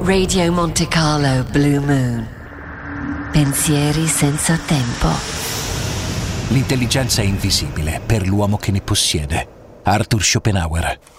Radio Monte Carlo Blue Moon. Pensieri senza tempo. L'intelligenza è invisibile per l'uomo che ne possiede. Arthur Schopenhauer.